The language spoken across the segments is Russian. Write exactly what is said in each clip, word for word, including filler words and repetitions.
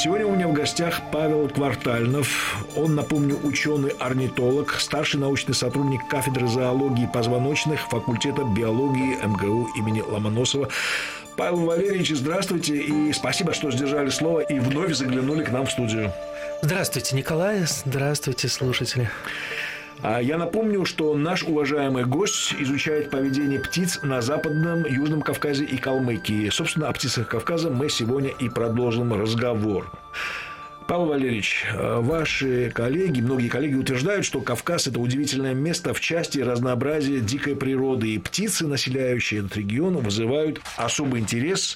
Сегодня у меня в гостях Павел Квартальнов. Он, напомню, ученый-орнитолог, старший научный сотрудник кафедры зоологии позвоночных факультета биологии эм гэ у имени Ломоносова. Павел Валерьевич, здравствуйте и спасибо, что сдержали слово и вновь заглянули к нам в студию. Здравствуйте, Николай. Здравствуйте, слушатели. Я напомню, что наш уважаемый гость изучает поведение птиц на Западном, Южном Кавказе и Калмыкии. Собственно, о птицах Кавказа мы сегодня и продолжим разговор. Павел Валерьевич, ваши коллеги, многие коллеги утверждают, что Кавказ – это удивительное место в части разнообразия дикой природы. И птицы, населяющие этот регион, вызывают особый интерес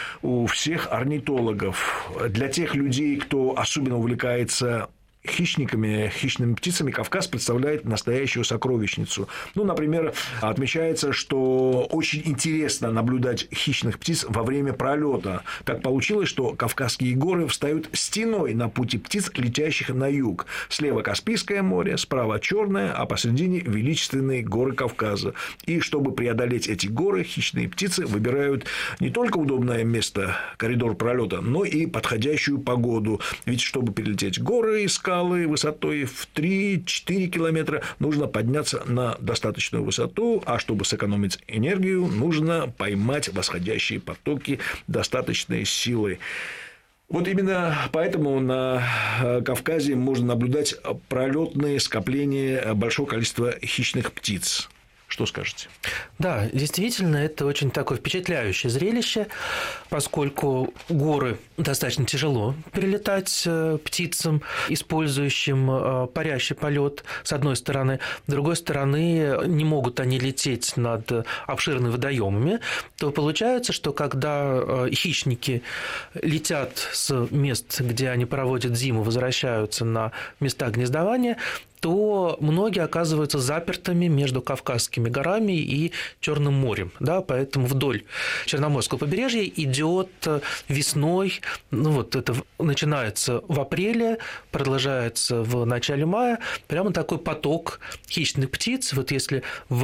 у всех орнитологов. Для тех людей, кто особенно увлекается хищниками, хищными птицами, Кавказ представляет настоящую сокровищницу. Ну, например, отмечается, что очень интересно наблюдать хищных птиц во время пролета. Так получилось, что Кавказские горы встают стеной на пути птиц, летящих на юг. Слева Каспийское море, справа Черное, а посередине величественные горы Кавказа. И чтобы преодолеть эти горы, хищные птицы выбирают не только удобное место, коридор пролета, но и подходящую погоду. Ведь чтобы перелететь горы и скалы высотой в три-четыре километра, нужно подняться на достаточную высоту, а чтобы сэкономить энергию, нужно поймать восходящие потоки достаточной силы. Вот именно поэтому на Кавказе можно наблюдать пролетные скопления большого количества хищных птиц. Что скажете? Да, действительно, это очень такое впечатляющее зрелище, поскольку горы достаточно тяжело перелетать птицам, использующим парящий полет, с одной стороны. С другой стороны, не могут они лететь над обширными водоемами. То получается, что когда хищники летят с мест, где они проводят зиму, возвращаются на места гнездования, то многие оказываются запертыми между Кавказскими горами и Черным морем. Да, поэтому вдоль Черноморского побережья идет весной, ну вот это начинается в апреле, продолжается в начале мая, прямо такой поток хищных птиц. Вот если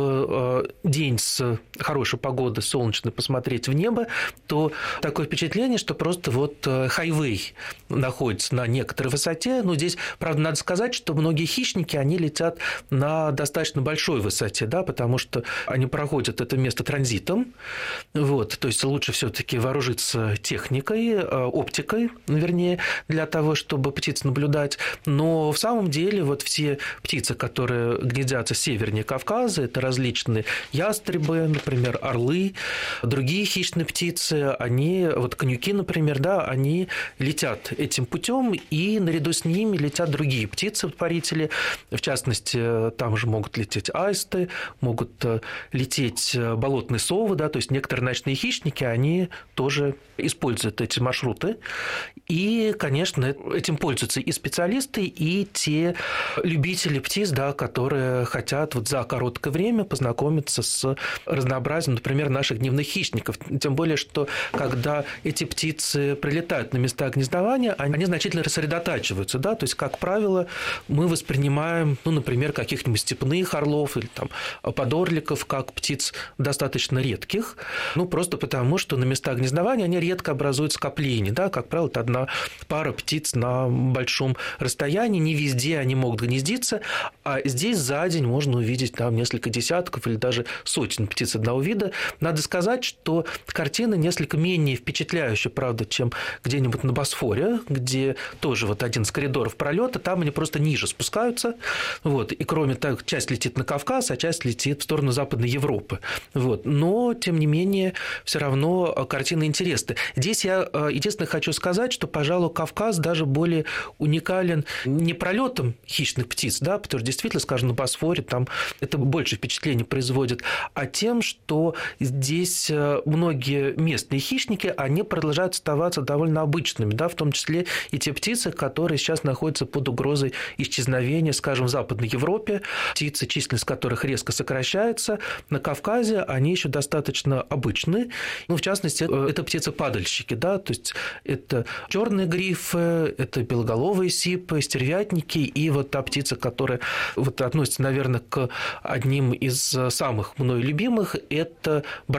в день с хорошей погодой, солнечной, посмотреть в небо, то такое впечатление, что просто вот хайвей находится на некоторой высоте. Но здесь, правда, надо сказать, что многие хищники они летят на достаточно большой высоте, да, потому что они проходят это место транзитом. Вот, то есть лучше все-таки вооружиться техникой, оптикой, вернее, для того, чтобы птиц наблюдать. Но в самом деле вот все птицы, которые гнездятся севернее Кавказа, это различные ястребы, например, орлы, другие хищные птицы, они, вот конюки, например, да, они летят этим путем, и наряду с ними летят другие птицы-парители. В частности, там же могут лететь аисты, могут лететь болотные совы, да, то есть некоторые ночные хищники, они тоже используют эти маршруты. И, конечно, этим пользуются и специалисты, и те любители птиц, да, которые хотят вот за короткое время познакомиться с разнообразием, например, наших дневных хищников. Тем более, что когда эти птицы прилетают на места гнездования, они значительно рассредотачиваются. Да? То есть, как правило, мы воспринимаем, ну, например, каких-нибудь степных орлов или там, подорликов как птиц достаточно редких, ну, просто потому, что на местах гнездования они редко образуют скопления. Да? Как правило, это одна пара птиц на большом расстоянии, не везде они могут гнездиться, а здесь за день можно увидеть там несколько десятков или даже сотен птиц одного вида. Надо сказать, что картина несколько менее впечатляющая, правда, чем где-нибудь на Босфоре, где тоже вот один из коридоров пролета, там они просто ниже спускаются, вот, и кроме того, часть летит на Кавказ, а часть летит в сторону Западной Европы, вот, но, тем не менее, все равно картина интересная. Здесь я единственное хочу сказать, что, пожалуй, Кавказ даже более уникален не пролетом хищных птиц, да, потому что действительно, скажем, на Босфоре там это больше впечатление производит, а тем, что здесь многие местные хищники, они продолжают оставаться довольно обычными, да, в том числе и те птицы, которые сейчас находятся под угрозой исчезновения, скажем, в Западной Европе, птицы, численность которых резко сокращается. На Кавказе они еще достаточно обычны. Ну, в частности, это птицы-падальщики, да, то есть это черные грифы, это белоголовые сипы, стервятники и вот та птица, которая вот относится, наверное, к одним из самых мной любимых, это